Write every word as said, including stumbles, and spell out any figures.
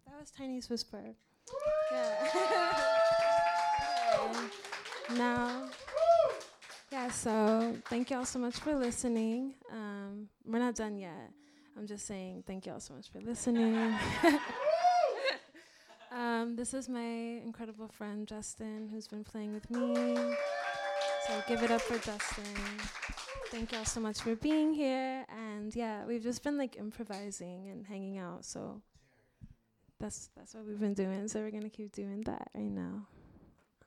that was Tiny's Whisper. Yeah. Okay. Now, yeah, so thank y'all so much for listening. Um, we're not done yet. I'm just saying thank y'all so much for listening. um, this is my incredible friend, Justin, who's been playing with me. So give it up for Justin. Thank y'all so much for being here. And yeah, we've just been like improvising and hanging out. So that's that's what we've been doing. So we're going to keep doing that right now.